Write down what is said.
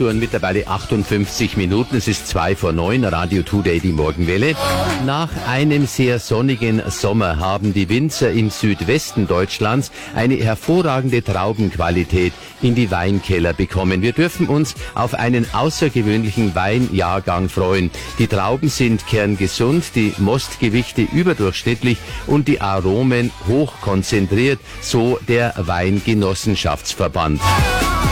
Uhr und mittlerweile 58 Minuten. Es ist 8:02, Radio Today, die Morgenwelle. Nach einem sehr sonnigen Sommer haben die Winzer im Südwesten Deutschlands eine hervorragende Traubenqualität in die Weinkeller bekommen. Wir dürfen uns auf einen außergewöhnlichen Weinjahrgang freuen. Die Trauben sind kerngesund, die Mostgewichte überdurchschnittlich und die Aromen hochkonzentriert, so der Weingenossenschaftsverband.